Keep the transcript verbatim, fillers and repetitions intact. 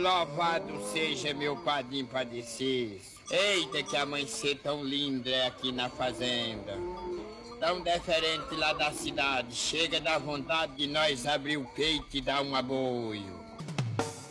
Louvado seja meu padrinho padecido. Eita, que amanhecer tão linda é aqui na fazenda. Tão diferente lá da cidade. Chega da vontade de nós abrir o peito e dar um aboio.